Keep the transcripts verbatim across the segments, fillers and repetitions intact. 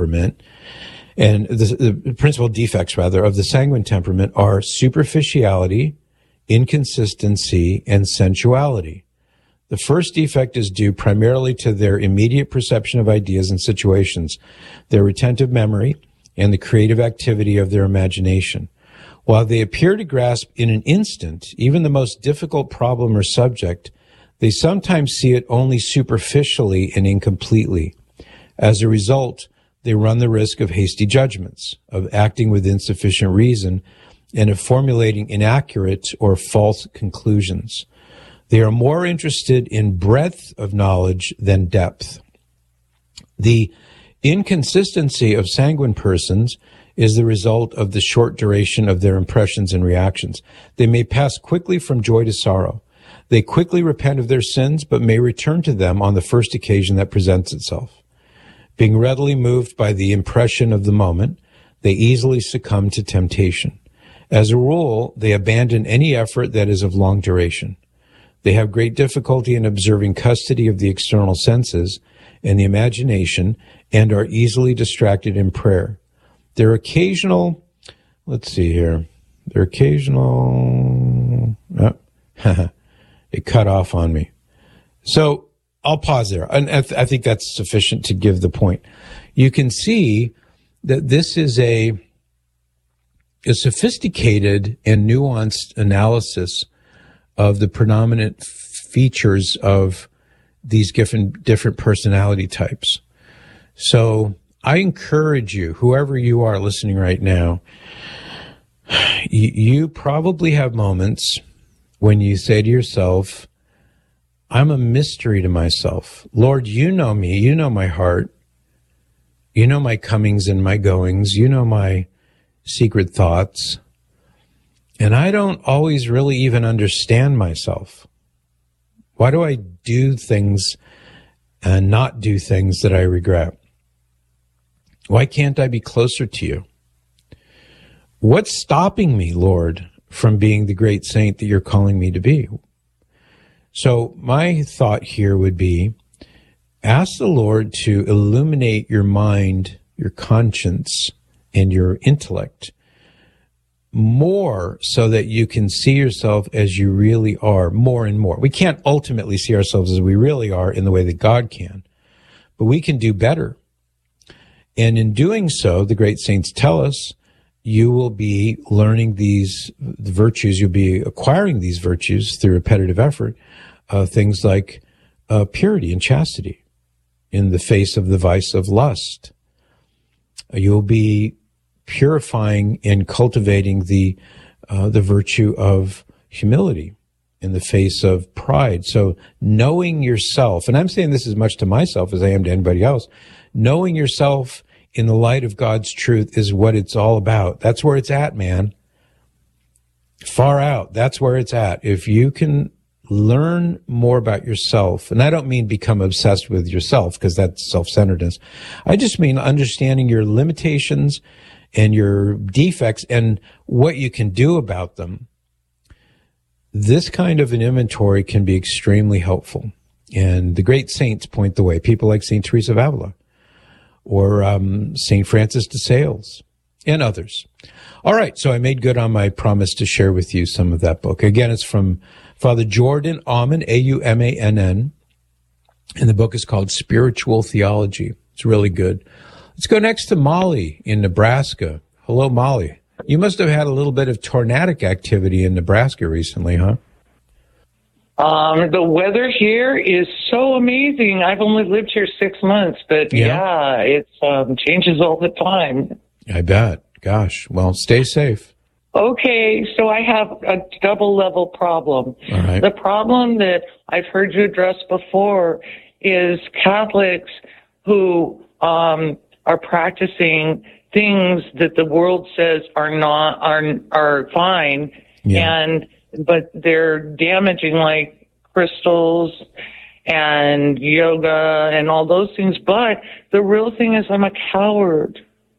temperament, and the, the principal defects, rather, of the sanguine temperament are superficiality, inconsistency, and sensuality. The first defect is due primarily to their immediate perception of ideas and situations, their retentive memory, and the creative activity of their imagination. While they appear to grasp in an instant even the most difficult problem or subject, they sometimes see it only superficially and incompletely. As a result, they run the risk of hasty judgments, of acting with insufficient reason, and of formulating inaccurate or false conclusions. They are more interested in breadth of knowledge than depth. The inconsistency of sanguine persons is the result of the short duration of their impressions and reactions. They may pass quickly from joy to sorrow. They quickly repent of their sins, but may return to them on the first occasion that presents itself. Being readily moved by the impression of the moment, they easily succumb to temptation. As a rule, they abandon any effort that is of long duration. They have great difficulty in observing custody of the external senses and the imagination, and are easily distracted in prayer. Their occasional, let's see here, their occasional, oh, it cut off on me. So I'll pause there. And I, th- I think that's sufficient to give the point. You can see that this is a, a sophisticated and nuanced analysis of the predominant features of these different, different personality types. So I encourage you, whoever you are listening right now, you, you probably have moments when you say to yourself, I'm a mystery to myself. Lord, you know me. You know my heart. You know my comings and my goings. You know my secret thoughts. And I don't always really even understand myself. Why do I do things and not do things that I regret? Why can't I be closer to you? What's stopping me, Lord, from being the great saint that you're calling me to be? So my thought here would be, ask the Lord to illuminate your mind, your conscience, and your intellect more so that you can see yourself as you really are more and more. We can't ultimately see ourselves as we really are in the way that God can, but we can do better. And in doing so, the great saints tell us, you will be learning these virtues, you'll be acquiring these virtues through repetitive effort, uh, things like uh, purity and chastity in the face of the vice of lust. You'll be purifying and cultivating the uh, the virtue of humility in the face of pride. So knowing yourself, and I'm saying this as much to myself as I am to anybody else, knowing yourself in the light of God's truth is what it's all about. That's where it's at, man. Far out. That's where it's at. If you can learn more about yourself, and I don't mean become obsessed with yourself because that's self-centeredness. I just mean understanding your limitations and your defects and what you can do about them. This kind of an inventory can be extremely helpful. And the great saints point the way. People like Saint Teresa of Avila or um, Saint Francis de Sales and others. All right, so I made good on my promise to share with you some of that book. Again, it's from Father Jordan Aumann, A U M A N N, and the book is called Spiritual Theology. It's really good. Let's go next to Molly in Nebraska. Hello, Molly. You must have had a little bit of tornadic activity in Nebraska recently, huh? Um, the weather here is so amazing. I've only lived here six months, but yeah, yeah it um, changes all the time. I bet. Gosh. Well, stay safe. Okay, so I have a double-level problem. All right. The problem that I've heard you address before is Catholics who um, are practicing things that the world says are not are are fine, yeah. and but they're damaging, like crystals and yoga and all those things. But the real thing is, I'm a coward.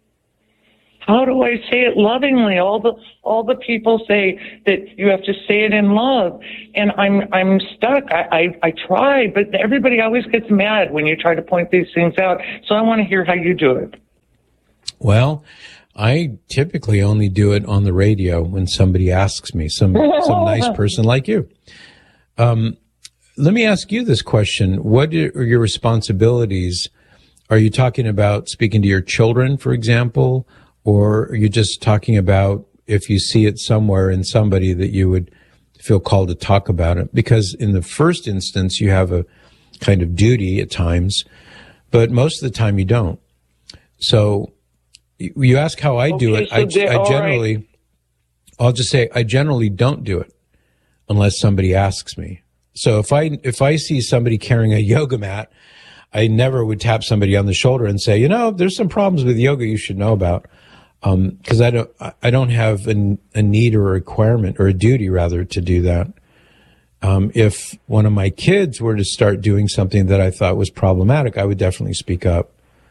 How do I say it lovingly? All the all the people say that you have to say it in love, and I'm I'm stuck. I, I I try, but everybody always gets mad when you try to point these things out. So I want to hear how you do it. Well, I typically only do it on the radio when somebody asks me, some some nice person like you. Um, let me ask you this question. What are your responsibilities? Are you talking about speaking to your children, for example, or are you just talking about if you see it somewhere in somebody that you would feel called to talk about it? Because in the first instance, you have a kind of duty at times, but most of the time you don't. So you ask how I do Okay, it. so I, I generally, right. I'll just say I generally don't do it unless somebody asks me. So if I, if I see somebody carrying a yoga mat, I never would tap somebody on the shoulder and say, you know, there's some problems with yoga you should know about. Um, cause I don't, I don't have a, a need or a requirement or a duty rather to do that. Um, if one of my kids were to start doing something that I thought was problematic, I would definitely speak up.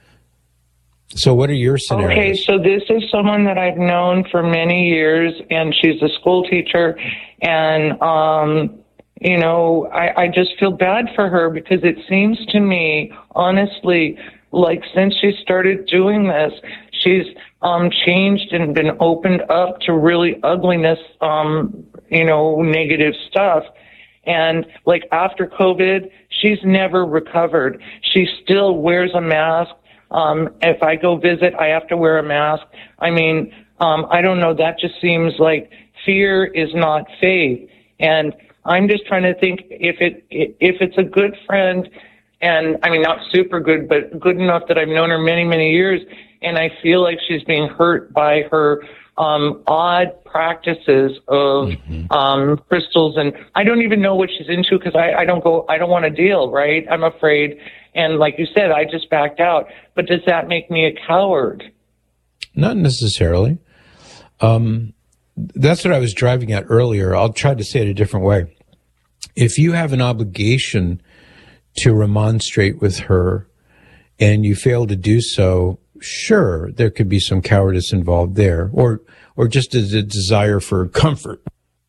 So what are your scenarios? Okay, so this is someone that I've known for many years, and she's a school teacher, and, um, you know, I, I just feel bad for her because it seems to me, honestly, like since she started doing this, she's um, changed and been opened up to really ugliness, um, you know, negative stuff. And like after COVID, she's never recovered. She still wears a mask. Um, if I go visit, I have to wear a mask. I mean, um, I don't know. That just seems like fear is not faith. And I'm just trying to think if it, if it's a good friend, and I mean, not super good, but good enough that I've known her many, many years. And I feel like she's being hurt by her, um, odd practices of, mm-hmm. um, crystals. And I don't even know what she's into because I, I don't go, I don't want to deal, right? I'm afraid. And like you said, I just backed out. But does that make me a coward? Not necessarily. Um, that's what I was driving at earlier. I'll try to say it a different way. If you have an obligation to remonstrate with her and you fail to do so, sure, there could be some cowardice involved there, or or just as a desire for comfort.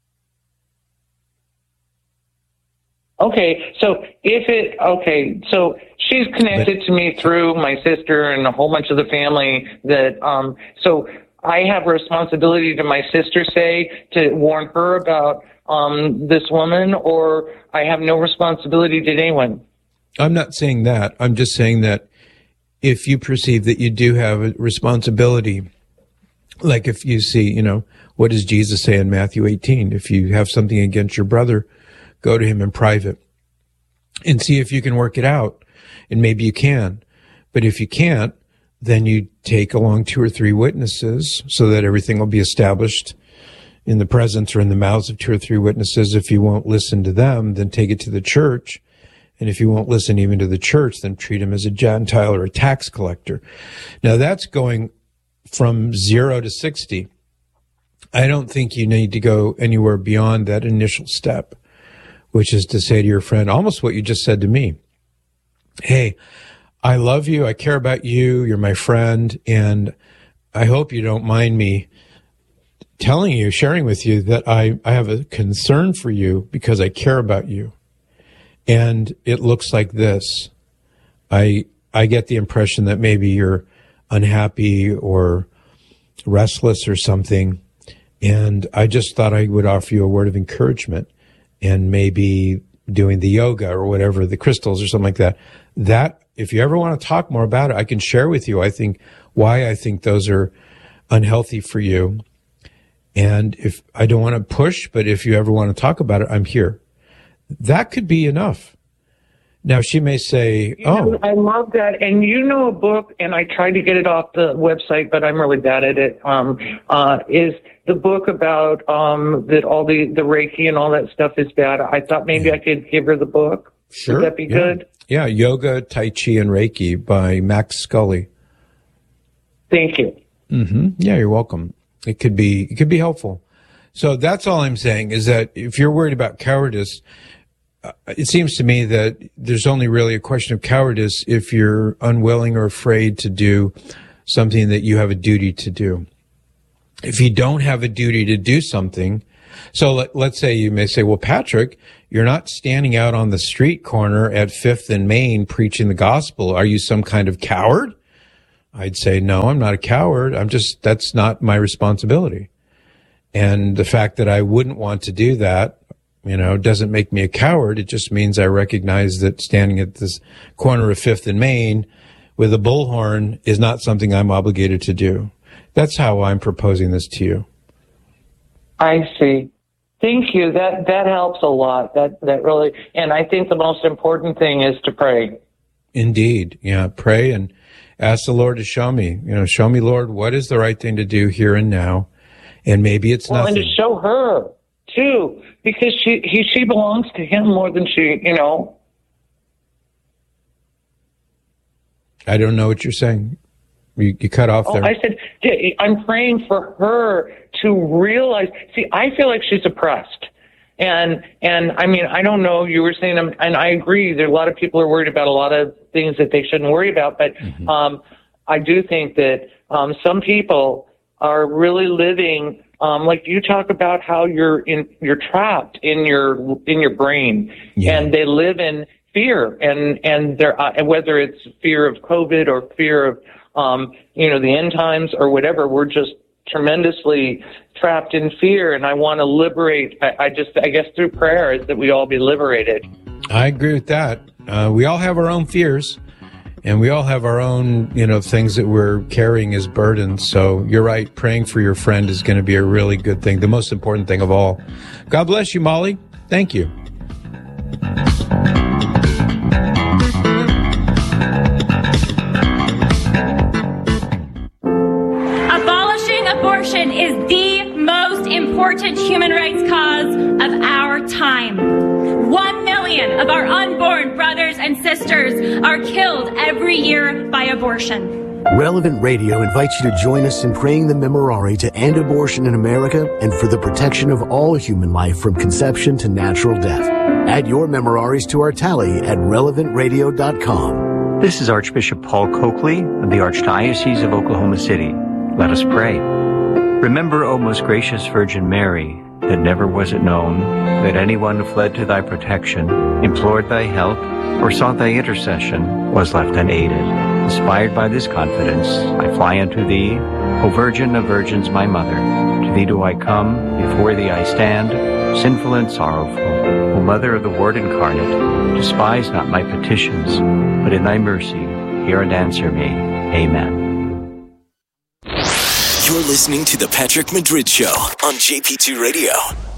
Okay, so if it, okay, so she's connected but, to me through my sister and a whole bunch of the family that, um, so I have a responsibility to my sister, say, to warn her about um, this woman, or I have no responsibility to anyone. I'm not saying that. I'm just saying that if you perceive that you do have a responsibility, like if you see, you know, what does Jesus say in Matthew eighteen? If you have something against your brother, go to him in private and see if you can work it out. And maybe you can. But if you can't, then you take along two or three witnesses so that everything will be established in the presence or in the mouths of two or three witnesses. If you won't listen to them, then take it to the church. And if you won't listen even to the church, then treat him as a Gentile or a tax collector. Now that's going from zero to sixty. I don't think you need to go anywhere beyond that initial step, which is to say to your friend, almost what you just said to me. Hey, I love you. I care about you. You're my friend. And I hope you don't mind me telling you, sharing with you that I, I have a concern for you because I care about you. And it looks like this. I, I get the impression that maybe you're unhappy or restless or something. And I just thought I would offer you a word of encouragement and maybe doing the yoga or whatever, the crystals or something like that. That, if you ever want to talk more about it, I can share with you, I think, why I think those are unhealthy for you. And if I don't want to push, but if you ever want to talk about it, I'm here. That could be enough. Now, she may say, you oh. know, I love that. And you know a book, and I tried to get it off the website, but I'm really bad at it, um, uh, is the book about um, that all the, the Reiki and all that stuff is bad. I thought maybe yeah. I could give her the book. Sure. Would that be yeah. good? Yeah, Yoga, Tai Chi, and Reiki by Max Scully. Thank you. Mm-hmm. Yeah, you're welcome. It could be, it could be helpful. So that's all I'm saying is that if you're worried about cowardice, uh, it seems to me that there's only really a question of cowardice if you're unwilling or afraid to do something that you have a duty to do. If you don't have a duty to do something, so let, let's say you may say, well, Patrick, you're not standing out on the street corner at Fifth and Main preaching the gospel. Are you some kind of coward? I'd say, no, I'm not a coward. I'm just, that's not my responsibility. And the fact that I wouldn't want to do that, you know, doesn't make me a coward. It just means I recognize that standing at this corner of Fifth and Main with a bullhorn is not something I'm obligated to do. That's how I'm proposing this to you. I see. Thank you. That that helps a lot. That that really, and I think the most important thing is to pray. Indeed. Yeah, pray and ask the Lord to show me. You know, show me, Lord, what is the right thing to do here and now. And maybe it's well, nothing. And to show her, too, because she he, she belongs to him more than she, you know. I don't know what you're saying. You, you cut off there. Oh, I said, I'm praying for her to realize. See, I feel like she's oppressed. And, and I mean, I don't know, you were saying, and I agree, there are a lot of people are worried about a lot of things that they shouldn't worry about. But mm-hmm. um, I do think that um, some people are really living, um, like you talk about how you're in, you're trapped in your, in your brain, yeah. and they live in fear, and, and they're, uh, whether it's fear of COVID or fear of, um, you know, the end times or whatever, we're just tremendously trapped in fear. And I want to liberate, I, I just, I guess through prayer is that we all be liberated. I agree with that. Uh, we all have our own fears. And we all have our own, you know, things that we're carrying as burdens. So you're right. Praying for your friend is going to be a really good thing. The most important thing of all. God bless you, Molly. Thank you. Abolishing abortion is the most important human rights cause of our time. One million of our unborn brothers and sisters are killed every year by abortion. Relevant Radio invites you to join us in praying the Memorare to end abortion in America and for the protection of all human life from conception to natural death. Add your Memoraries to our tally at relevant radio dot com. This is Archbishop Paul Coakley of the Archdiocese of Oklahoma City. Let us pray. Remember, O most gracious Virgin Mary, that never was it known that anyone who fled to thy protection, implored thy help, or sought thy intercession was left unaided. Inspired by this confidence, I fly unto thee, O Virgin of Virgins, my Mother. To thee do I come, before thee I stand, sinful and sorrowful. O Mother of the Word incarnate, despise not my petitions, but in thy mercy hear and answer me. Amen. You're listening to The Patrick Madrid Show on J P two Radio.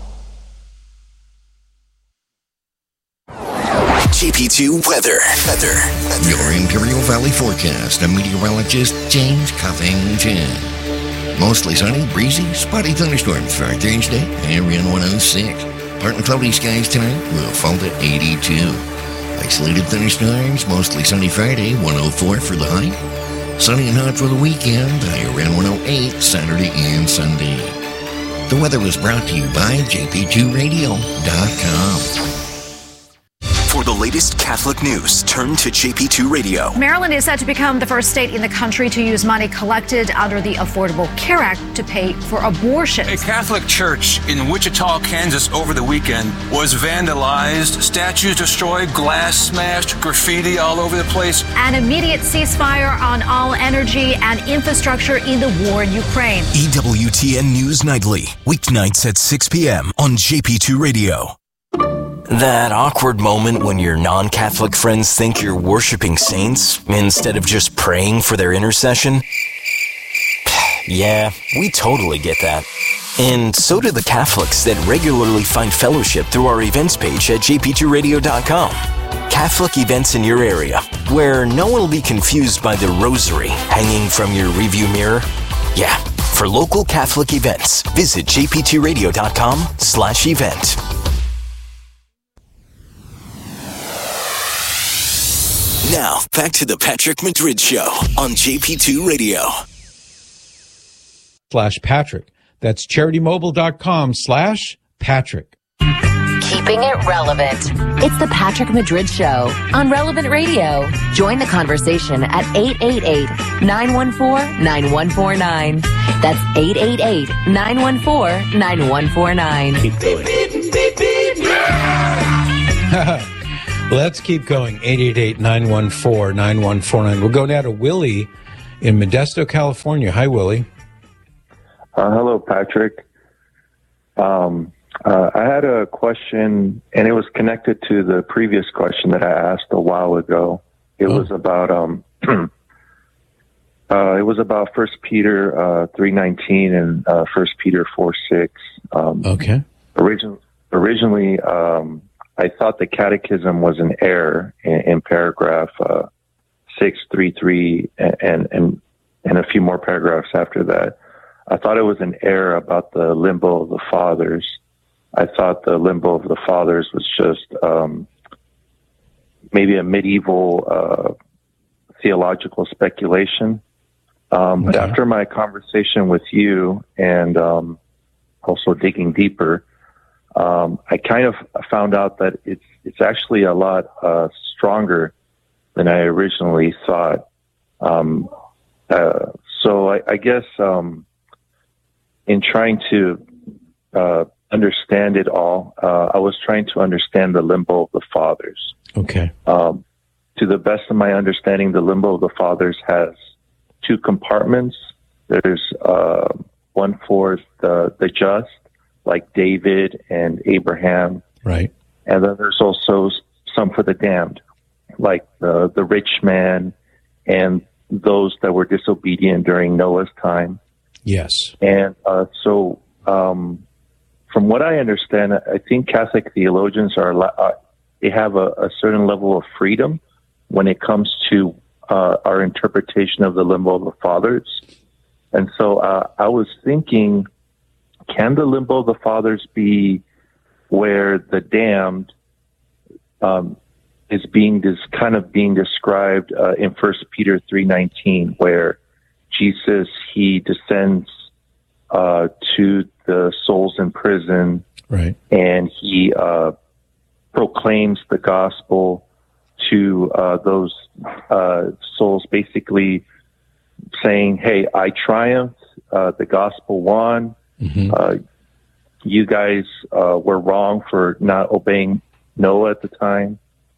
J P two Weather. Weather. Your Imperial Valley forecast. I'm meteorologist James Covington. Mostly sunny, breezy, spotty thunderstorms for Thursday. Area one oh six. Partly cloudy skies tonight. Will fall to eighty-two. Isolated thunderstorms. Mostly sunny Friday. one oh four for the high. Sunny and hot for the weekend, high around one oh eight, Saturday and Sunday. The weather was brought to you by J P two radio dot com. For the latest Catholic news, turn to J P two Radio. Maryland is set to become the first state in the country to use money collected under the Affordable Care Act to pay for abortions. A Catholic church in Wichita, Kansas over the weekend was vandalized, statues destroyed, glass smashed, graffiti all over the place. An immediate ceasefire on all energy and infrastructure in the war in Ukraine. E W T N News Nightly, weeknights at six p.m. on J P two Radio. That awkward moment when your non-Catholic friends think you're worshiping saints instead of just praying for their intercession? Yeah, we totally get that. And so do the Catholics that regularly find fellowship through our events page at J P two radio dot com. Catholic events in your area, where no one will be confused by the rosary hanging from your rearview mirror. Yeah, for local Catholic events, visit J P two radio dot com slash event. Now, back to the Patrick Madrid Show on J P two Radio. Slash Patrick. That's CharityMobile.com slash Patrick. Keeping it relevant. It's the Patrick Madrid Show on Relevant Radio. Join the conversation at eight eight eight, nine one four, nine one four nine. That's eight eight eight, nine one four, nine one four nine. Keep going. Beep, beep, beep, beep. Yeah. Let's keep going. eight eight eight, nine one four, nine one four nine. We'll go now to Willie in Modesto, California. Hi, Willie. Uh, hello, Patrick. Um, uh, I had a question, and it was connected to the previous question that I asked a while ago. It oh. was about um, uh, it was about First Peter uh, three nineteen and uh, First Peter four six. Um, okay. Origin- originally, um, I thought the Catechism was an error in, in paragraph uh, six three three and, and and and a few more paragraphs after that. I thought it was an error about the limbo of the fathers. I thought the limbo of the fathers was just um, maybe a medieval uh, theological speculation. Um, but okay. after my conversation with you and um, also digging deeper, um, I kind of found out that it's it's actually a lot uh, stronger than I originally thought. Um, uh, so I, I guess um, in trying to uh, understand it all, uh, I was trying to understand the limbo of the fathers. Okay. Um, to the best of my understanding, the limbo of the fathers has two compartments. There's uh, one for the, the just, like David and Abraham. Right. And then there's also some for the damned, like the, the rich man and those that were disobedient during Noah's time. Yes. And uh, so um, from what I understand, I think Catholic theologians are, uh, they have a, a certain level of freedom when it comes to uh, our interpretation of the limbo of the fathers. And so uh, I was thinking, can the limbo of the fathers be where the damned um, is being this kind of being described uh, in First Peter three nineteen, where Jesus, he descends uh, to the souls in prison, right, and he uh, proclaims the gospel to uh, those uh, souls, basically saying, "Hey, I triumphed. Uh, the gospel won. Mm-hmm. Uh, you guys uh, were wrong for not obeying Noah at the time."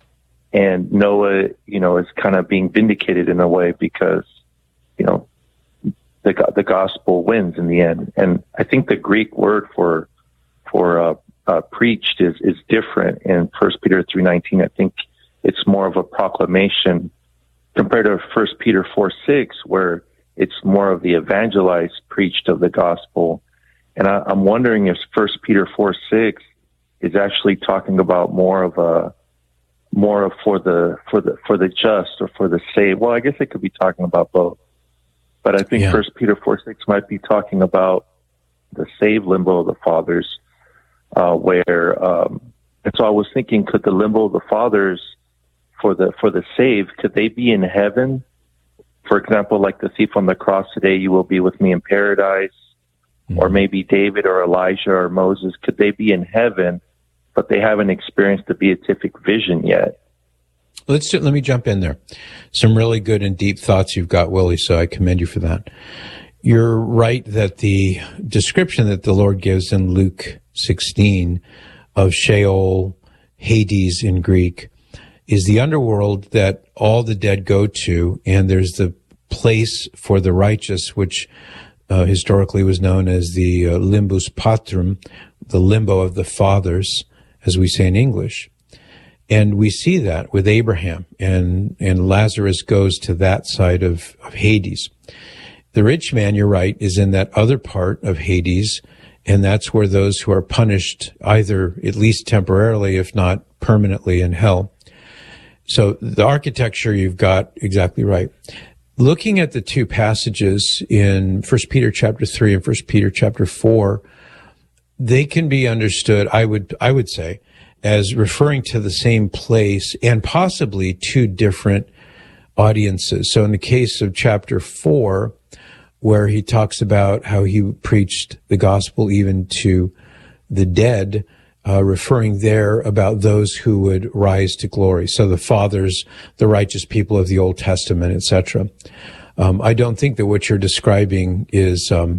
And Noah, you know, is kind of being vindicated in a way because, you know, the the gospel wins in the end. And I think the Greek word for for uh, uh, preached is is different in First Peter three nineteen. I think it's more of a proclamation compared to First Peter four six, where it's more of the evangelized preached of the gospel. And I, I'm wondering if First Peter four six is actually talking about more of a more of for the for the for the just or for the saved. Well, I guess it could be talking about both. But I think First yeah. Peter four six might be talking about the saved limbo of the fathers, uh, where um, and so I was thinking, could the limbo of the fathers for the for the saved, could they be in heaven? For example, like the thief on the cross today, you will be with me in paradise. Mm-hmm. Or maybe David or Elijah or Moses, could they be in heaven, but they haven't experienced the beatific vision yet? Let's let me jump in there. Some really good and deep thoughts you've got, Willie, so I commend you for that. You're right that the description that the Lord gives in Luke sixteen of Sheol, Hades in Greek, is the underworld that all the dead go to, and there's the place for the righteous, which uh, historically was known as the uh, limbus patrum, the limbo of the fathers, as we say in English. And we see that with Abraham, and, and Lazarus goes to that side of, of Hades. The rich man, you're right, is in that other part of Hades, and that's where those who are punished, either at least temporarily, if not permanently, in hell. So the architecture you've got exactly right. Looking at the two passages in First Peter chapter three and First Peter chapter four, they can be understood, I would, I would say, as referring to the same place and possibly two different audiences. So in the case of chapter four, where he talks about how he preached the gospel even to the dead, uh, referring there about those who would rise to glory. So the fathers, the righteous people of the Old Testament, et cetera. Um, I don't think that what you're describing is, um,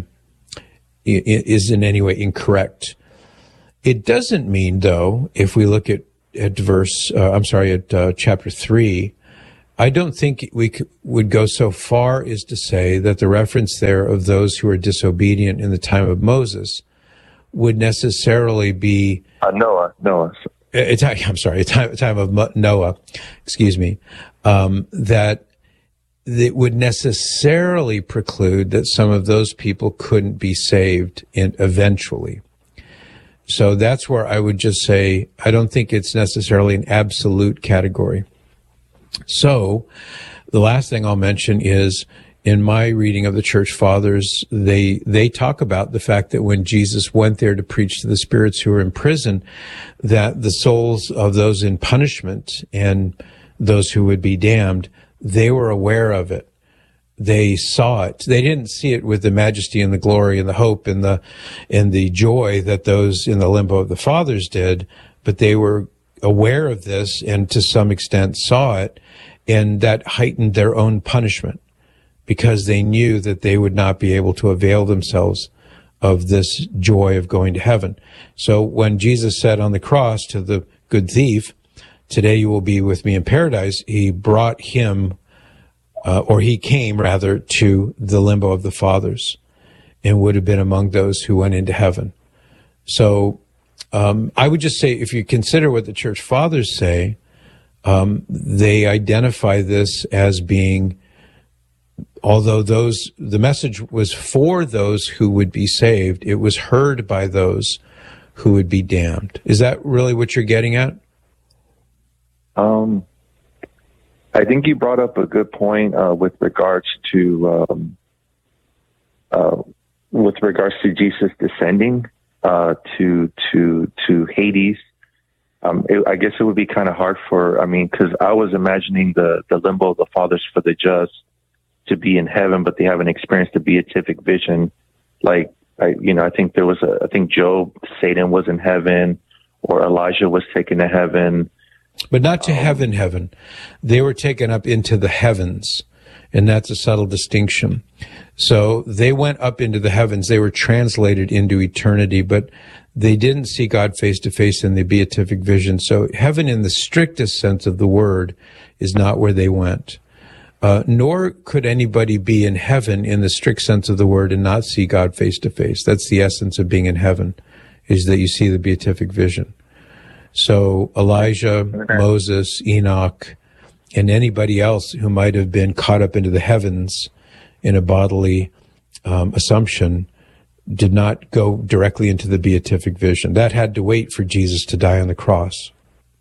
is in any way incorrect. It doesn't mean, though, if we look at, at verse, uh, I'm sorry, at uh, chapter three, I don't think we could, would go so far as to say that the reference there of those who were disobedient in the time of Moses would necessarily be uh, Noah. Noah. A time, I'm sorry, a time, a time of Noah. Excuse me. Um, that that would necessarily preclude that some of those people couldn't be saved in eventually. So that's where I would just say I don't think it's necessarily an absolute category. So the last thing I'll mention is in my reading of the Church Fathers, they they talk about the fact that when Jesus went there to preach to the spirits who were in prison, that the souls of those in punishment and those who would be damned, they were aware of it. They saw it. They didn't see it with the majesty and the glory and the hope and the and the joy that those in the limbo of the fathers did, but they were aware of this and to some extent saw it, and that heightened their own punishment because they knew that they would not be able to avail themselves of this joy of going to heaven. So when Jesus said on the cross to the good thief, "Today you will be with me in paradise," he brought him Uh, or he came, rather, to the limbo of the fathers and would have been among those who went into heaven. So um, I would just say, if you consider what the Church Fathers say, um, they identify this as being, although those the message was for those who would be saved, it was heard by those who would be damned. Is that really what you're getting at? Um. I think you brought up a good point uh, with regards to um, uh, with regards to Jesus descending uh, to to to Hades. Um, it, I guess it would be kind of hard for I mean, because I was imagining the the limbo of the fathers for the just to be in heaven, but they haven't experienced the beatific vision. Like I, you know, I think there was a I think Job, Satan was in heaven, or Elijah was taken to heaven. But not to heaven, heaven. They were taken up into the heavens, and that's a subtle distinction. So they went up into the heavens. They were translated into eternity, but they didn't see God face to face in the beatific vision. So heaven in the strictest sense of the word is not where they went. Uh, nor could anybody be in heaven in the strict sense of the word and not see God face to face. That's the essence of being in heaven, is that you see the beatific vision. So Elijah, Moses, Enoch, and anybody else who might have been caught up into the heavens in a bodily um, assumption did not go directly into the beatific vision. That had to wait for Jesus to die on the cross.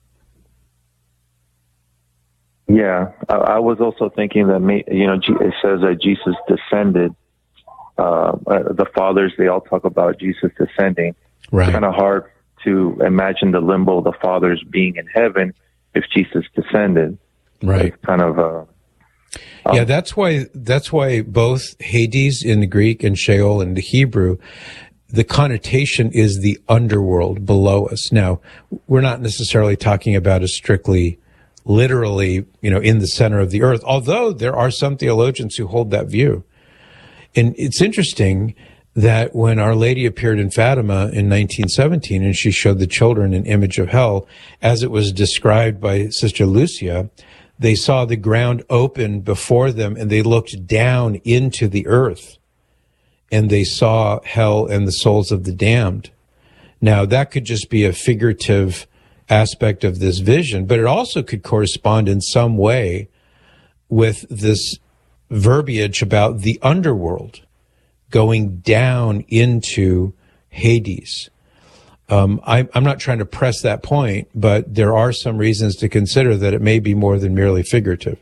Yeah, I, I was also thinking that, may, you know, it says that Jesus descended. Uh, the fathers, they all talk about Jesus descending. Right. It's kind of hard to imagine the limbo of the fathers being in heaven if Jesus descended. Right. It's kind of uh, um, yeah, that's why that's why both Hades in the Greek and Sheol in the Hebrew, the connotation is the underworld below us. Now, we're not necessarily talking about a strictly literally, you know, in the center of the earth, although there are some theologians who hold that view. And it's interesting that when Our Lady appeared in Fatima in nineteen seventeen and she showed the children an image of hell, as it was described by Sister Lucia, they saw the ground open before them and they looked down into the earth and they saw hell and the souls of the damned. Now, that could just be a figurative aspect of this vision, but it also could correspond in some way with this verbiage about the underworld going down into Hades. Um, I, I'm not trying to press that point, but there are some reasons to consider that it may be more than merely figurative.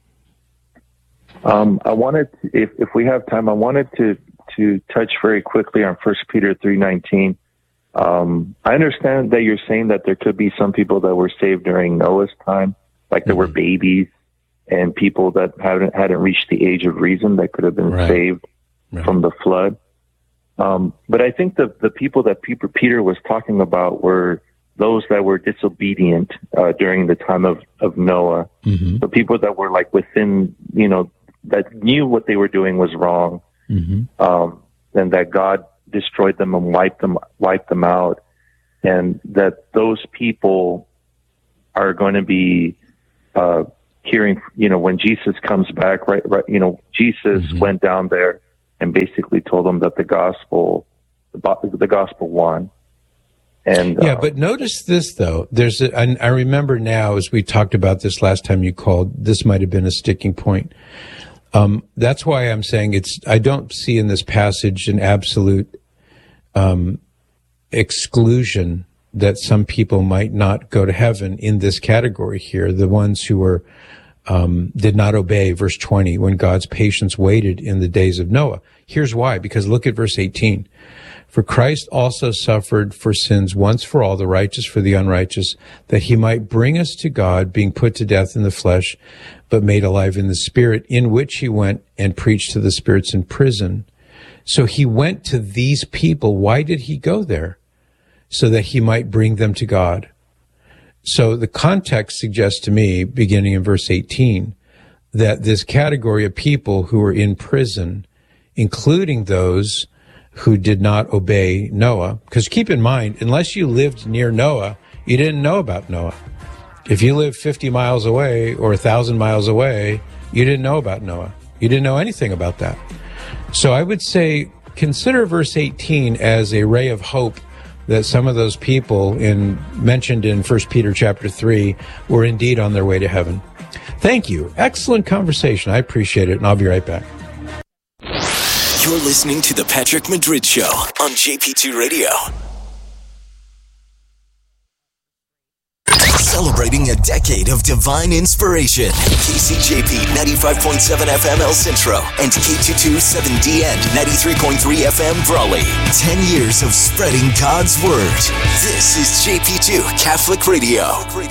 Um, I wanted, to, if if we have time, I wanted to to touch very quickly on First Peter three nineteen. Um, I understand that you're saying that there could be some people that were saved during Noah's time, like there mm-hmm. were babies and people that hadn't hadn't reached the age of reason that could have been right. saved right. from the flood. Um, but I think the the people that Peter was talking about were those that were disobedient uh, during the time of, of Noah. Mm-hmm. The people that were like within, you know, that knew what they were doing was wrong, mm-hmm. um, and that God destroyed them and wiped them wiped them out, and that those people are going to be uh, hearing, you know, when Jesus comes back, right, right, you know, Jesus mm-hmm. went down there and basically told them that the gospel, the, the gospel won. And yeah, uh, but notice this though. There's, a, I, I remember now as we talked about this last time you called, this might have been a sticking point. Um, that's why I'm saying it's, I don't see in this passage an absolute, um, exclusion that some people might not go to heaven in this category here. The ones who were, um, did not obey, verse twenty, when God's patience waited in the days of Noah. Here's why, because look at verse eighteen. For Christ also suffered for sins once for all, the righteous for the unrighteous, that he might bring us to God, being put to death in the flesh, but made alive in the spirit, in which he went and preached to the spirits in prison. So he went to these people. Why did he go there? So that he might bring them to God. So the context suggests to me, beginning in verse eighteen, that this category of people who were in prison, including those who did not obey Noah, because keep in mind, unless you lived near Noah, you didn't know about Noah. If you lived fifty miles away or one thousand miles away, you didn't know about Noah. You didn't know anything about that. So I would say consider verse eighteen as a ray of hope that some of those people in mentioned in First Peter chapter three were indeed on their way to heaven. Thank you. Excellent conversation. I appreciate it, and I'll be right back. You're listening to The Patrick Madrid Show on J P two Radio. Celebrating a decade of divine inspiration. K C J P ninety-five point seven F M El Centro and K two twenty-seven D N ninety-three point three F M Brawley. Ten years of spreading God's Word. This is J P two Catholic Radio.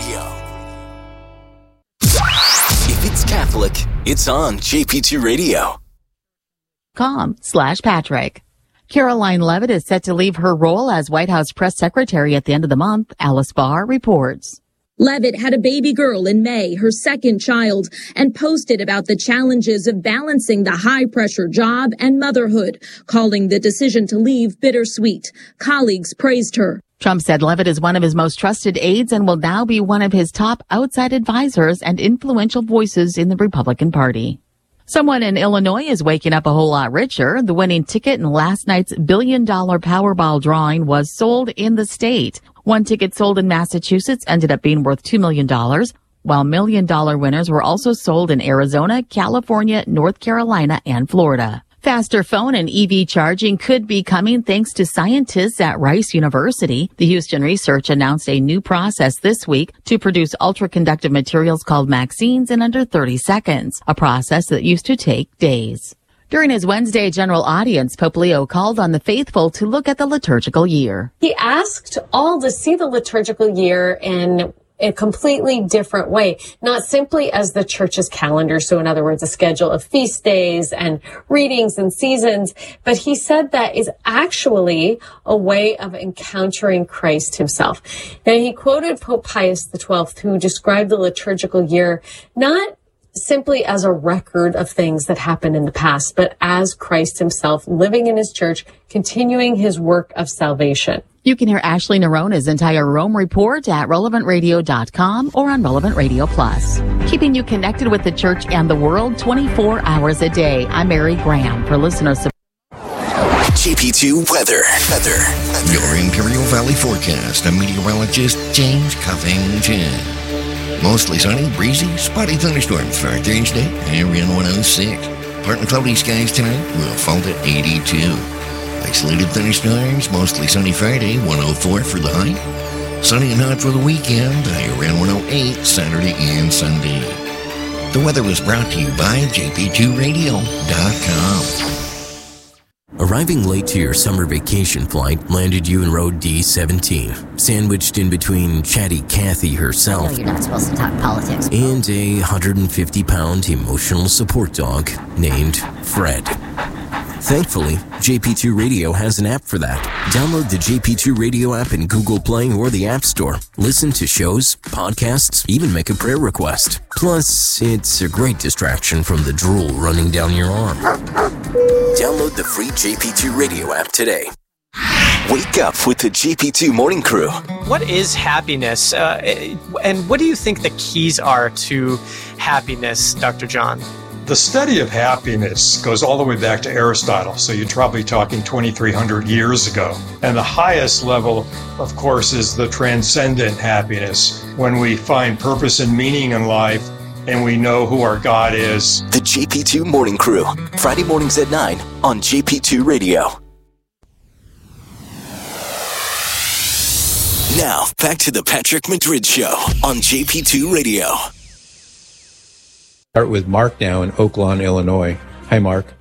If it's Catholic, it's on J P two Radio. Com slash Patrick. Caroline Levitt is set to leave her role as White House press secretary at the end of the month, Alice Barr reports. Levitt had a baby girl in May, her second child, and posted about the challenges of balancing the high-pressure job and motherhood, calling the decision to leave bittersweet. Colleagues praised her. Trump said Levitt is one of his most trusted aides and will now be one of his top outside advisors and influential voices in the Republican Party. Someone in Illinois is waking up a whole lot richer. The winning ticket in last night's billion-dollar Powerball drawing was sold in the state. One ticket sold in Massachusetts ended up being worth two million dollars, while million-dollar winners were also sold in Arizona, California, North Carolina, and Florida. Faster phone and E V charging could be coming thanks to scientists at Rice University. The Houston Research announced a new process this week to produce ultra-conductive materials called Maxenes in under thirty seconds, a process that used to take days. During his Wednesday general audience, Pope Leo called on the faithful to look at the liturgical year. He asked all to see the liturgical year in a completely different way, not simply as the church's calendar. So in other words, a schedule of feast days and readings and seasons, but he said that is actually a way of encountering Christ himself. Now he quoted Pope Pius the twelfth, who described the liturgical year not simply as a record of things that happened in the past, but as Christ himself living in his church, continuing his work of salvation. You can hear Ashley Nerona's entire Rome report at relevant radio dot com or on Relevant Radio Plus. Keeping you connected with the church and the world twenty-four hours a day. I'm Mary Graham for listener support. J P two Weather. Weather. Your Imperial Valley forecast. I'm meteorologist James Covington. Mostly sunny, breezy, spotty thunderstorms for Thursday. Area one oh six. Partly cloudy skies tonight. We'll fall to eighty-two. Isolated thunderstorms, mostly sunny Friday, one oh four for the high. Sunny and hot for the weekend, high around one oh eight, Saturday and Sunday. The weather was brought to you by J P two radio dot com. Arriving late to your summer vacation flight landed you in row D seventeen, sandwiched in between chatty Kathy herself. I know you're not supposed to talk politics. And a one hundred fifty pound emotional support dog named Fred. Thankfully, J P two Radio has an app for that. Download the J P two Radio app in Google Play or the App Store. Listen to shows, podcasts, even make a prayer request. Plus, it's a great distraction from the drool running down your arm. Download the free J P two Radio app today. Wake up with the J P two Morning Crew. What is happiness? Uh, and what do you think the keys are to happiness, Doctor John? The study of happiness goes all the way back to Aristotle, so you're probably talking twenty-three hundred years ago. And the highest level, of course, is the transcendent happiness, when we find purpose and meaning in life and we know who our God is. The J P two Morning Crew, Friday mornings at nine on J P two Radio. Now, back to the Patrick Madrid Show on J P two Radio. Start with Mark now in Oak Lawn, Illinois. Hi, Mark.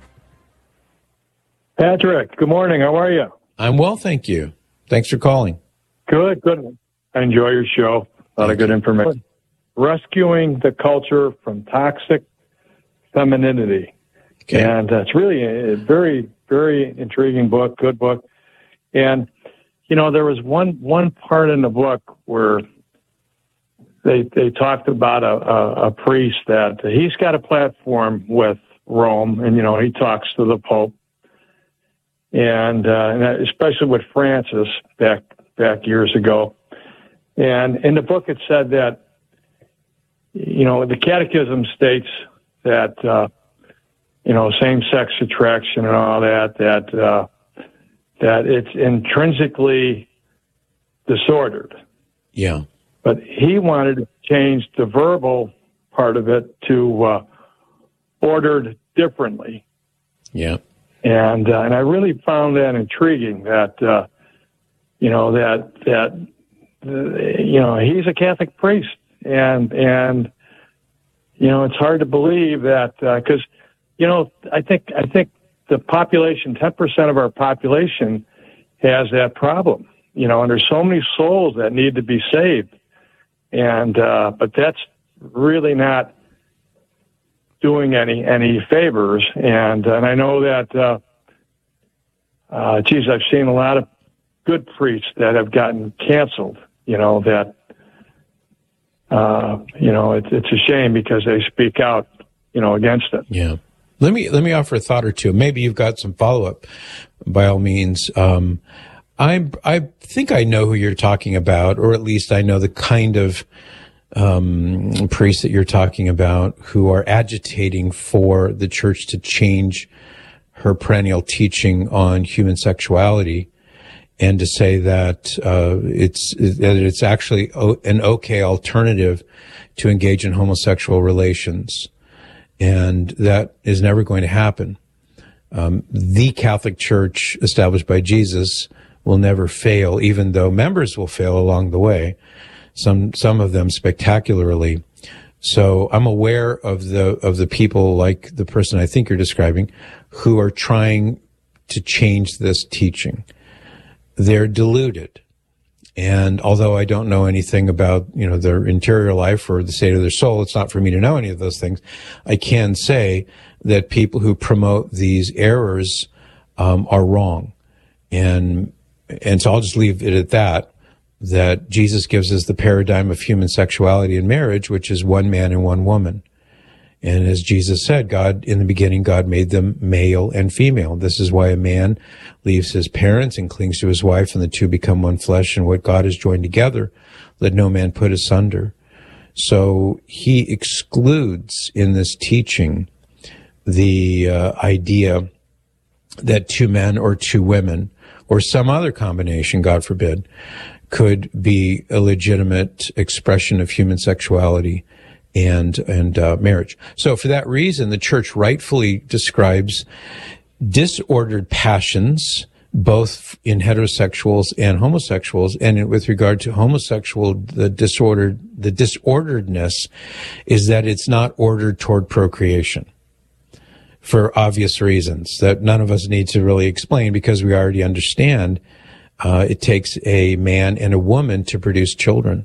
Patrick, good morning. How are you? I'm well, thank you. Thanks for calling. Good, good. I enjoy your show. A lot of good information. Rescuing the culture from toxic femininity. Okay. And uh, it's really a very, very intriguing book, good book. And, you know, there was one, one part in the book where They they talked about a, a, a priest that he's got a platform with Rome, and you know he talks to the Pope, and, uh, and especially with Francis back back years ago. And in the book it said that you know the Catechism states that uh, you know same sex attraction and all that that uh, that it's intrinsically disordered. Yeah. But he wanted to change the verbal part of it to uh, ordered differently. Yeah. And uh, and I really found that intriguing that, uh, you know, that, that uh, you know, he's a Catholic priest. And, and you know, it's hard to believe that, because, uh, you know, I think, I think the population, ten percent of our population has that problem, you know, and there's so many souls that need to be saved. And, uh, but that's really not doing any, any favors. And, and I know that, uh, uh, geez, I've seen a lot of good priests that have gotten canceled, you know, that, uh, you know, it's, it's a shame because they speak out, you know, against it. Yeah. Let me, let me offer a thought or two. Maybe you've got some follow up by all means. Um, I I think I know who you're talking about, or at least I know the kind of um, priests that you're talking about who are agitating for the church to change her perennial teaching on human sexuality, and to say that uh, it's that it's actually an okay alternative to engage in homosexual relations, and that is never going to happen. Um, the Catholic Church established by Jesus will never fail, even though members will fail along the way, some some of them spectacularly. So I'm aware of the of the people like the person I think you're describing who are trying to change this teaching. They're deluded. And although I don't know anything about, you know, their interior life or the state of their soul, it's not for me to know any of those things. I can say that people who promote these errors um, are wrong. And And so I'll just leave it at that, that Jesus gives us the paradigm of human sexuality in marriage, which is one man and one woman. And as Jesus said, God, in the beginning, God made them male and female. This is why a man leaves his parents and clings to his wife, and the two become one flesh, and what God has joined together, let no man put asunder. So he excludes in this teaching the uh, idea that two men or two women or some other combination, God forbid, could be a legitimate expression of human sexuality and and uh, marriage. So for that reason, the church rightfully describes disordered passions, both in heterosexuals and homosexuals. And with regard to homosexual, the disordered, the disorderedness is that it's not ordered toward procreation, for obvious reasons that none of us need to really explain, because we already understand uh, it takes a man and a woman to produce children.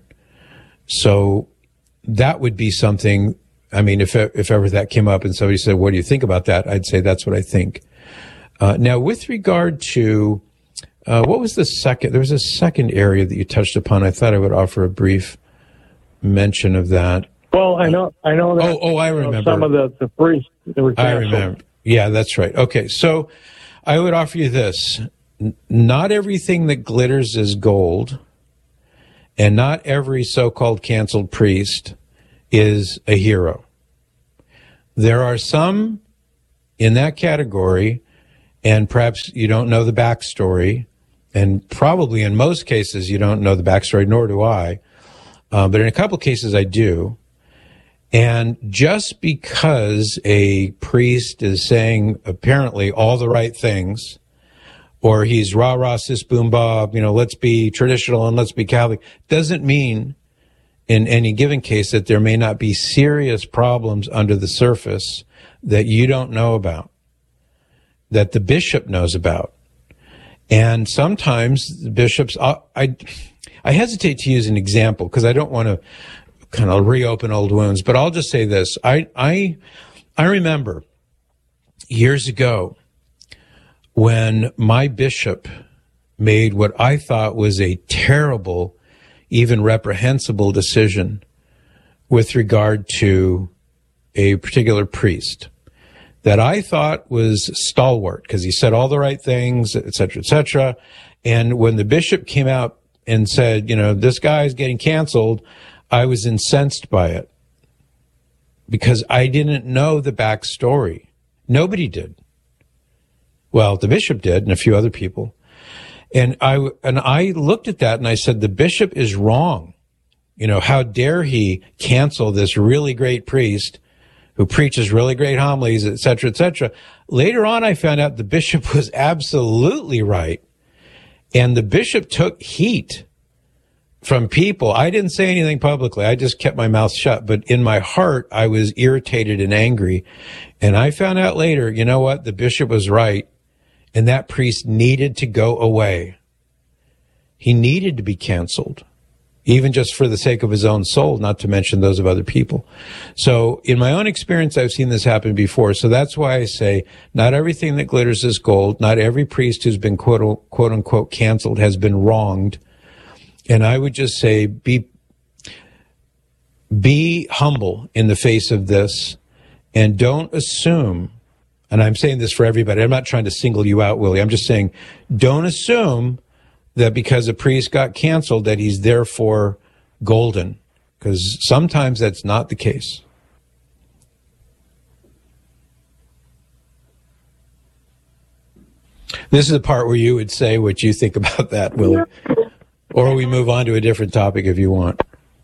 So that would be something, I mean, if if ever that came up and somebody said, what do you think about that? I'd say that's what I think. Uh, now, with regard to, uh, what was the second, there was a second area that you touched upon. I thought I would offer a brief mention of that. Well, I know, I know that. Oh, oh, I remember. You know, some of the, the priests that were canceled. I remember. Yeah, that's right. Okay. So I would offer you this. n- not everything that glitters is gold, and not every so-called canceled priest is a hero. There are some in that category, and perhaps you don't know the backstory, and probably in most cases you don't know the backstory, nor do I, uh, but in a couple cases I do. And just because a priest is saying apparently all the right things, or he's rah-rah, sis, boom, bob, you know, let's be traditional and let's be Catholic, doesn't mean in any given case that there may not be serious problems under the surface that you don't know about, that the bishop knows about. And sometimes the bishops, I, I, I hesitate to use an example because I don't want to kind of reopen old wounds, but I'll just say this. I, I, I remember years ago when my bishop made what I thought was a terrible, even reprehensible decision with regard to a particular priest that I thought was stalwart because he said all the right things, et cetera, et cetera. And when the bishop came out and said, you know, this guy's getting canceled, I was incensed by it because I didn't know the backstory. Nobody did. Well, the bishop did and a few other people. And I, and I looked at that and I said, the bishop is wrong. You know, how dare he cancel this really great priest who preaches really great homilies, et cetera, et cetera. Later on, I found out the bishop was absolutely right. And the bishop took heat from people. I didn't say anything publicly. I just kept my mouth shut. But in my heart, I was irritated and angry. And I found out later, you know what? The bishop was right. And that priest needed to go away. He needed to be canceled, even just for the sake of his own soul, not to mention those of other people. So in my own experience, I've seen this happen before. So that's why I say not everything that glitters is gold. Not every priest who's been quote, quote unquote canceled has been wronged. And I would just say be, be humble in the face of this and don't assume, and I'm saying this for everybody, I'm not trying to single you out, Willie. I'm just saying don't assume that because a priest got canceled that he's therefore golden, because sometimes that's not the case. This is the part where you would say what you think about that, Willie. Or we move on to a different topic if you want.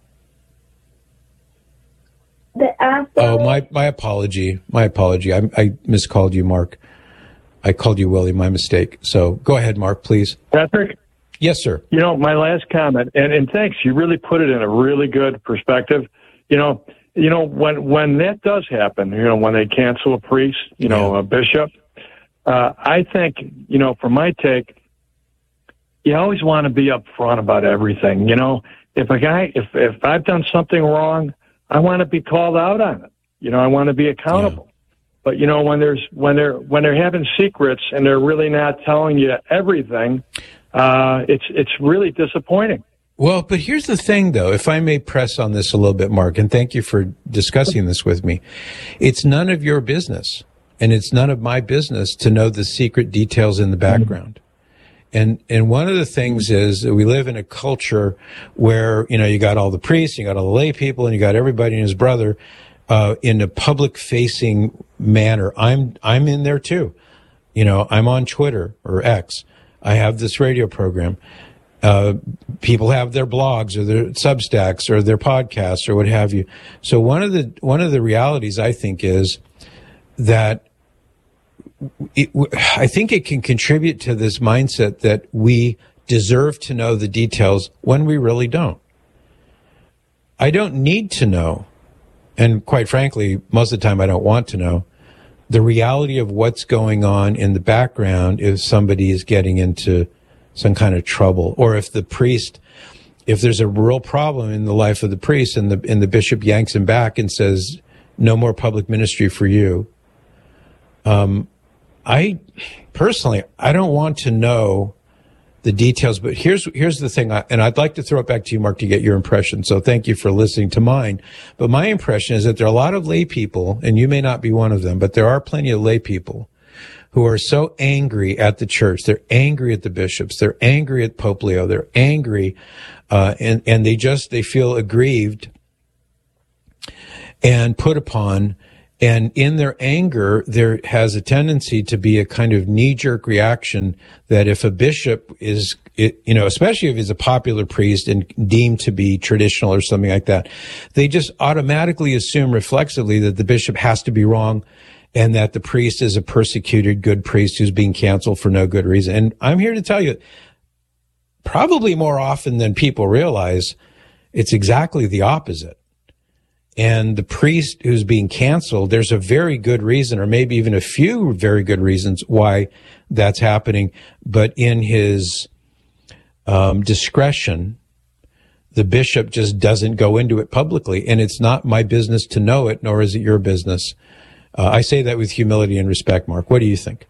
Oh, my, my apology. My apology. I, I miscalled you, Mark. I called you Willie. My mistake. So go ahead, Mark, please. Patrick? Yes, sir. You know, my last comment, and, and thanks, you really put it in a really good perspective. You know, you know, when, when that does happen, you know, when they cancel a priest, you know, yeah. a bishop, uh, I think, you know, from my take, you always want to be upfront about everything. You know, if a guy, if, if I've done something wrong, I want to be called out on it. You know, I want to be accountable. Yeah. But, you know, when there's, when they're, when they're having secrets and they're really not telling you everything, uh, it's, it's really disappointing. Well, but here's the thing, though, if I may press on this a little bit, Mark, and thank you for discussing this with me. It's none of your business, and it's none of my business to know the secret details in the background. Mm-hmm. And, and one of the things is that we live in a culture where, you know, you got all the priests, you got all the lay people, and you got everybody and his brother, uh, in a public facing manner. I'm, I'm in there too. You know, I'm on Twitter or X. I have this radio program. Uh, people have their blogs or their Substacks or their podcasts or what have you. So one of the, one of the realities I think is that It, I think it can contribute to this mindset that we deserve to know the details when we really don't. I don't need to know, and quite frankly, most of the time I don't want to know, the reality of what's going on in the background if somebody is getting into some kind of trouble, or if the priest, if there's a real problem in the life of the priest and the, and the bishop yanks him back and says, no more public ministry for you. Um, I personally, I don't want to know the details, but here's, here's the thing. I, and I'd like to throw it back to you, Mark, to get your impression. So thank you for listening to mine. But my impression is that there are a lot of lay people, and you may not be one of them, but there are plenty of lay people who are so angry at the church. They're angry at the bishops. They're angry at Pope Leo. They're angry, uh, and, and they just, they feel aggrieved and put upon. And in their anger, there has a tendency to be a kind of knee-jerk reaction that if a bishop is, it, you know, especially if he's a popular priest and deemed to be traditional or something like that, they just automatically assume reflexively that the bishop has to be wrong and that the priest is a persecuted good priest who's being canceled for no good reason. And I'm here to tell you, probably more often than people realize, it's exactly the opposite. And the priest who's being canceled, there's a very good reason, or maybe even a few very good reasons why that's happening. But in his um, discretion, the bishop just doesn't go into it publicly. And it's not my business to know it, nor is it your business. Uh, I say that with humility and respect, Mark. What do you think?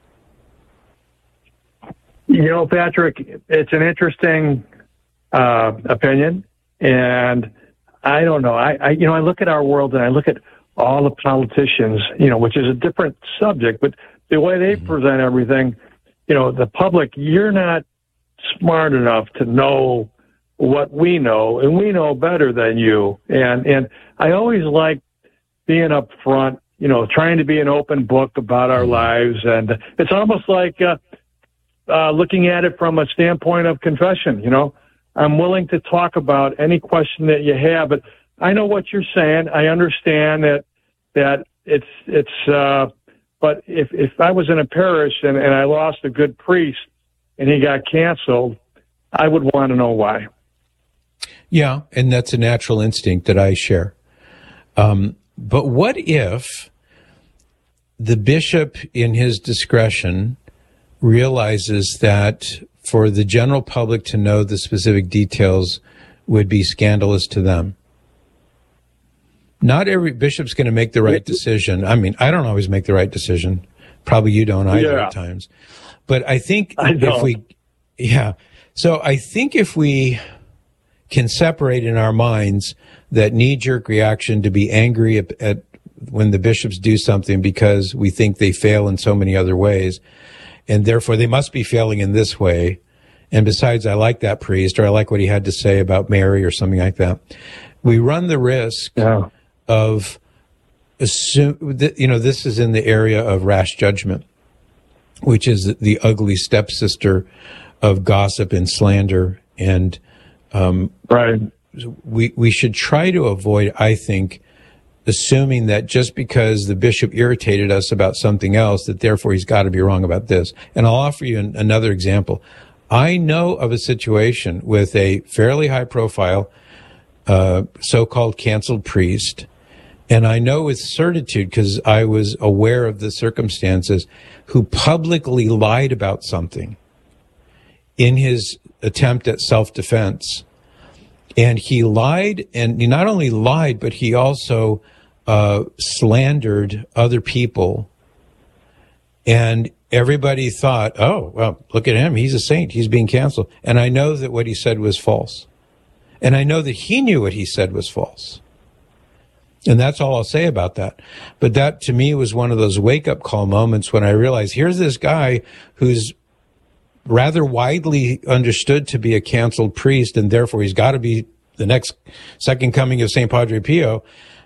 You know, Patrick, it's an interesting uh, opinion. And I don't know. I, I, you know, I look at our world and I look at all the politicians, you know, which is a different subject, but the way they mm-hmm. present everything, you know, the public, you're not smart enough to know what we know, and we know better than you. And, and I always like being up front, you know, trying to be an open book about our lives. And it's almost like, uh, uh, looking at it from a standpoint of confession, you know. I'm willing to talk about any question that you have, but I know what you're saying. I understand that, that it's, it's, uh, but if, if I was in a parish and, and I lost a good priest and he got canceled, I would want to know why. Yeah. And that's a natural instinct that I share. Um, but what if the bishop in his discretion realizes that for the general public to know the specific details would be scandalous to them? Not every bishop's going to make the right decision. I mean, I don't always make the right decision. Probably you don't either yeah. at times. But I think I if we, yeah. So I think if we can separate in our minds that knee-jerk reaction to be angry at, at when the bishops do something because we think they fail in so many other ways, and therefore they must be failing in this way. And besides, I like that priest, or I like what he had to say about Mary or something like that. We run the risk yeah. of assume that, you know, this is in the area of rash judgment, which is the ugly stepsister of gossip and slander. And um, right. we, we should try to avoid, I think, assuming that just because the bishop irritated us about something else, that therefore he's got to be wrong about this. And I'll offer you an, another example. I know of a situation with a fairly high profile, uh, so-called canceled priest. And I know with certitude, because I was aware of the circumstances, who publicly lied about something in his attempt at self-defense. And he lied, and he not only lied, but he also uh, slandered other people. And everybody thought, oh, well, look at him. He's a saint. He's being canceled. And I know that what he said was false. And I know that he knew what he said was false. And that's all I'll say about that. But that, to me, was one of those wake-up call moments when I realized here's this guy who's rather widely understood to be a canceled priest, and therefore he's got to be the next second coming of Saint Padre Pio.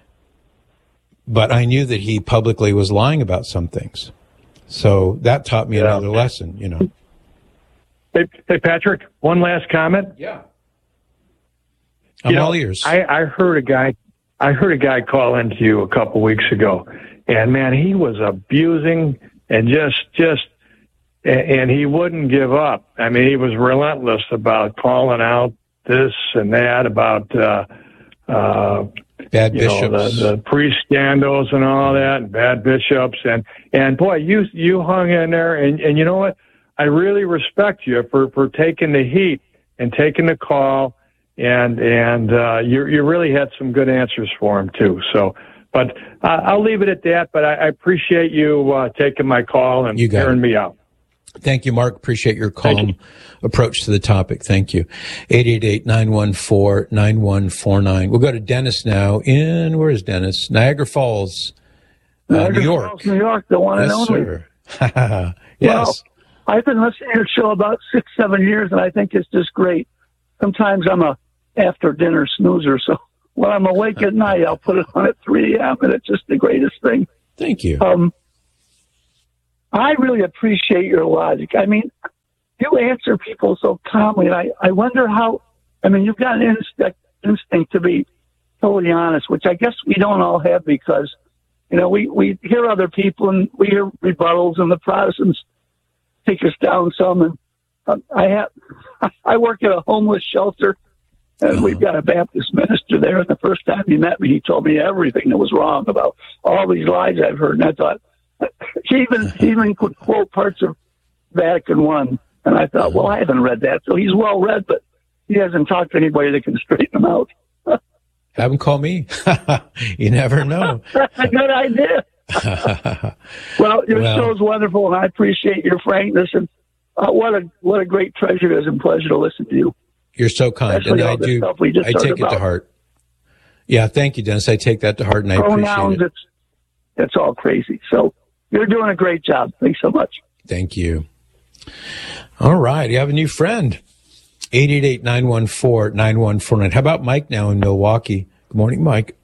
But I knew that he publicly was lying about some things. So that taught me yeah. another lesson, you know. Hey, hey, Patrick, one last comment. Yeah. I'm you all know, ears. I, I heard a guy, I heard a guy call into you a couple weeks ago, and man, he was abusing and just, just, and he wouldn't give up. I mean, he was relentless about calling out this and that about, uh, uh, bad you bishops, know, the, the priest scandals and all that, and bad bishops. And, and boy, you, you hung in there, and, and you know what? I really respect you for, for taking the heat and taking the call. And, and, uh, you, you really had some good answers for him too. So, but uh, I'll leave it at that, but I, I appreciate you, uh, taking my call and hearing me out. Thank you, Mark. Appreciate your calm you. approach to the topic. Thank you. eight eight eight, nine one four, nine one four nine. We'll go to Dennis now in, where is Dennis? Niagara Falls, uh, Niagara New York. Falls, New York, the one yes, and only. Sir. Yes. Well, I've been listening to your show about six, seven years, and I think it's just great. Sometimes I'm a after-dinner snoozer, so when I'm awake at night, I'll put it on at three a.m., and it's just the greatest thing. Thank you. Um, I really appreciate your logic. I mean, you answer people so calmly, and I, I wonder how, I mean, you've got an instinct, instinct to be totally honest, which I guess we don't all have because, you know, we, we hear other people and we hear rebuttals, and the Protestants take us down some. And uh, I have, I work at a homeless shelter, and we've got a Baptist minister there. And the first time he met me, he told me everything that was wrong about all these lies I've heard. And I thought, he even, he even could quote parts of Vatican One. And I thought, well, I haven't read that. So he's well read, but he hasn't talked to anybody that can straighten him out. Have him call me. You never know. That's a good idea. Well, your Well. show's wonderful, and I appreciate your frankness. And uh, what a what a great treasure it is and pleasure to listen to you. You're so kind, Especially and I all this do. stuff we just I heard take it to about. heart. Yeah, thank you, Dennis. I take that to heart, and I appreciate Pronouns, it. it's it's all crazy. So you're doing a great job. Thanks so much. Thank you. All right, you have a new friend. eight eight eight, nine one four, nine one four nine. How about Mike now in Milwaukee? Good morning, Mike.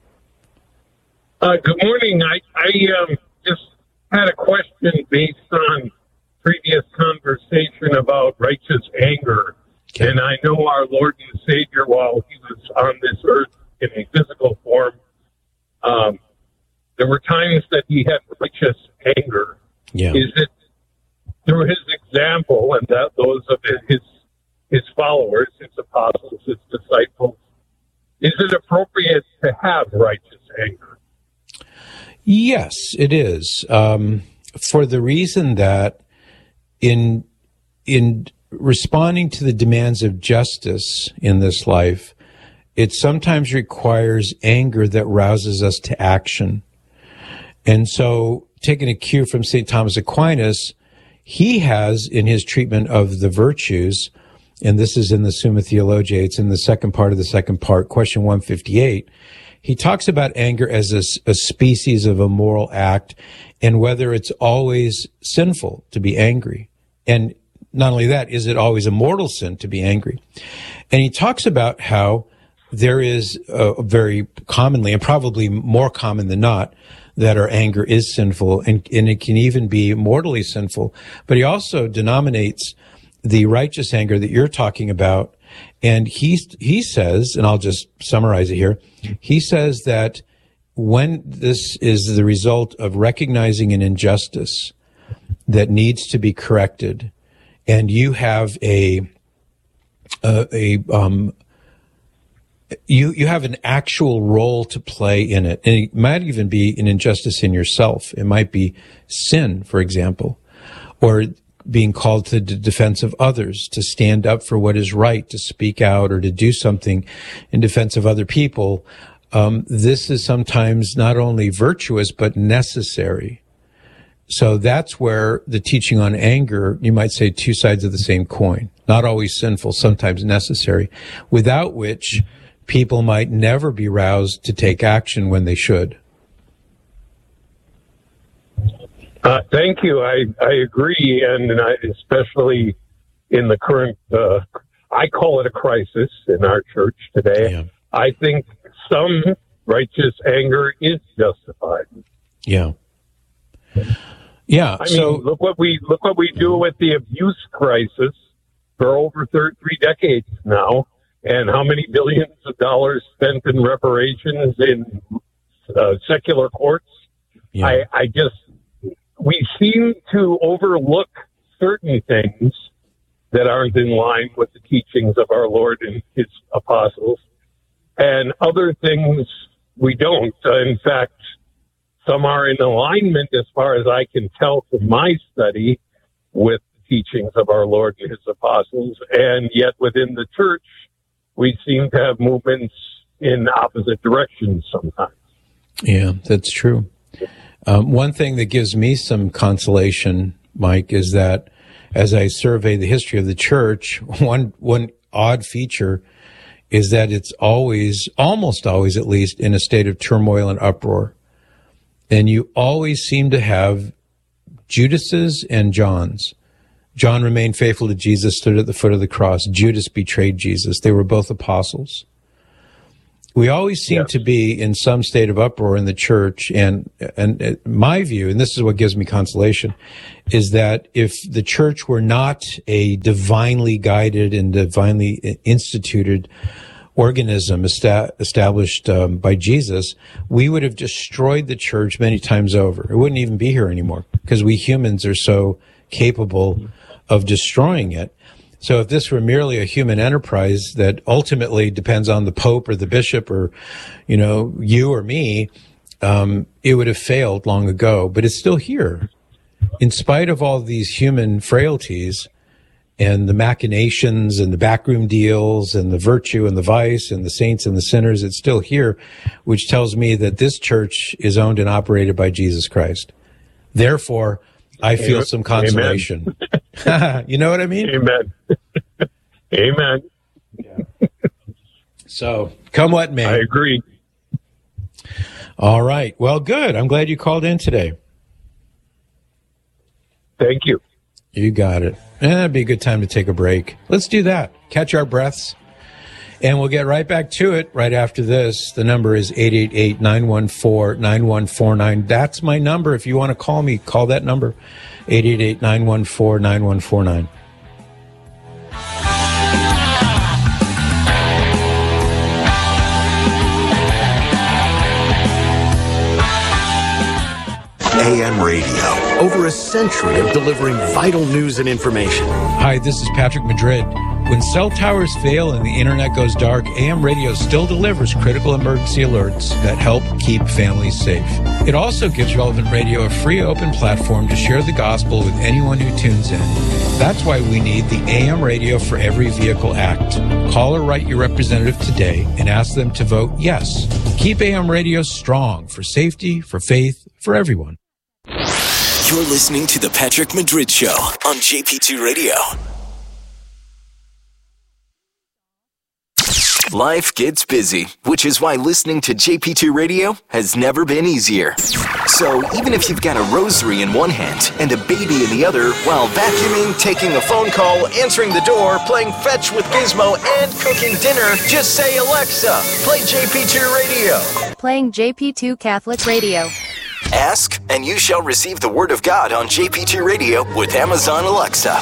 Uh, good morning. I, I um, just had a question based on previous conversation about righteous anger. Okay. And I know our Lord and Savior, while he was on this earth in a physical form, um, there were times that he had righteous anger. Yeah. Is it through his example and that those of his his followers, his apostles, his disciples, is it appropriate to have righteous anger? Yes, it is. Um, for the reason that in in responding to the demands of justice in this life, it sometimes requires anger that rouses us to action. And so, taking a cue from Saint Thomas Aquinas, he has in his treatment of the virtues, and this is in the Summa Theologiae, it's in the second part of the second part, question one fifty-eight, he talks about anger as a, a species of a moral act and whether it's always sinful to be angry. And not only that, is it always a mortal sin to be angry? And he talks about how there is uh, very commonly, and probably more common than not, that our anger is sinful, and, and it can even be mortally sinful. But he also denominates the righteous anger that you're talking about. And he, he says, and I'll just summarize it here, he says that when this is the result of recognizing an injustice that needs to be corrected, and you have a, a, a um, you, you have an actual role to play in it. And it might even be an injustice in yourself. It might be sin, for example, or being called to the defense of others, to stand up for what is right, to speak out, or to do something in defense of other people. Um, this is sometimes not only virtuous, but necessary. So that's where the teaching on anger, you might say two sides of the same coin, not always sinful, sometimes necessary, without which people might never be roused to take action when they should. Uh, thank you. I, I agree, and I, especially in the current, uh, I call it a crisis in our church today. Yeah. I think some righteous anger is justified. Yeah. Yeah. I so mean, look what we look what we do with the abuse crisis for over thir- three decades now, and how many billions of dollars spent in reparations in uh, secular courts. Yeah. I, I just. We seem to overlook certain things that aren't in line with the teachings of our Lord and his apostles, and other things we don't. Uh, in fact, some are in alignment, as far as I can tell from my study, with the teachings of our Lord and his apostles, and yet within the church, we seem to have movements in opposite directions sometimes. Yeah, that's true. Um, one thing that gives me some consolation, Mike, is that as I survey the history of the church, one one odd feature is that it's always, almost always at least, in a state of turmoil and uproar. And you always seem to have Judas's and John's. John remained faithful to Jesus, stood at the foot of the cross. Judas betrayed Jesus. They were both apostles. We always seem yes. to be in some state of uproar in the church, and and my view, and this is what gives me consolation, is that if the church were not a divinely guided and divinely instituted organism esta- established um, by Jesus, we would have destroyed the church many times over. It wouldn't even be here anymore because we humans are so capable of destroying it. So if this were merely a human enterprise that ultimately depends on the Pope or the bishop or, you know, you or me, um, it would have failed long ago. But it's still here. In spite of all these human frailties and the machinations and the backroom deals and the virtue and the vice and the saints and the sinners, it's still here, which tells me that this church is owned and operated by Jesus Christ. Therefore, I feel Amen. some consolation. You know what I mean? Amen. Amen. Yeah. So, come what may. I agree. All right. Well, good. I'm glad you called in today. Thank you. You got it. And that'd be a good time to take a break. Let's do that. Catch our breaths. And we'll get right back to it right after this. The number is eight eight eight, nine one four, nine one four nine. That's my number. If you want to call me, call that number, eight eight eight, nine one four, nine one four nine. A M Radio. Over a century of delivering vital news and information. Hi, this is Patrick Madrid. When cell towers fail and the internet goes dark, A M Radio still delivers critical emergency alerts that help keep families safe. It also gives Relevant Radio a free open platform to share the gospel with anyone who tunes in. That's why we need the A M Radio for Every Vehicle Act. Call or write your representative today and ask them to vote yes. Keep A M Radio strong for safety, for faith, for everyone. You're listening to The Patrick Madrid Show on J P two Radio. Life gets busy, which is why listening to J P two Radio has never been easier. So even if you've got a rosary in one hand and a baby in the other, while vacuuming, taking a phone call, answering the door, playing fetch with Gizmo, and cooking dinner, just say, Alexa, play J P two Radio. Playing J P two Catholic Radio. Ask, and you shall receive the Word of God on J P two Radio with Amazon Alexa.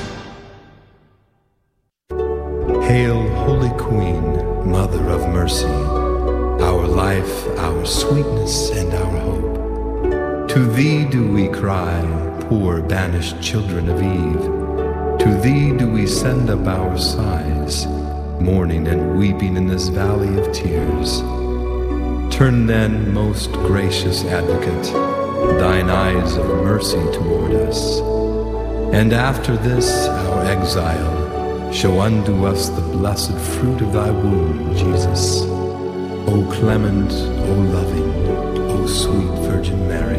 Hail, Holy Queen, Mother of Mercy, our life, our sweetness, and our hope. To thee do we cry, poor banished children of Eve. To thee do we send up our sighs, mourning and weeping in this valley of tears. Turn then, most gracious Advocate, thine eyes of mercy toward us, and after this our exile, show unto us the blessed fruit of thy womb, Jesus. O clement, O loving, O sweet Virgin Mary.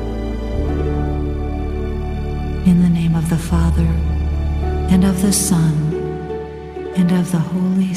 In the name of the Father, and of the Son, and of the Holy